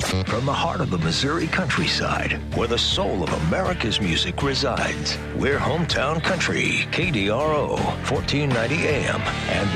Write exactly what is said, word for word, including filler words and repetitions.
From the heart of the Missouri countryside, where the soul of America's music resides, we're Hometown Country, K D R O, fourteen ninety A M, and